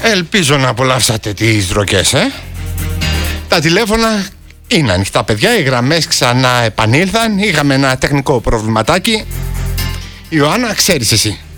Ελπίζω να απολαύσατε τις δροκές, Τα τηλέφωνα είναι ανοιχτά, παιδιά. Οι γραμμές ξανά επανήλθαν. Είχαμε ένα τεχνικό προβληματάκι. Ιωάννα, ξέρεις εσύ.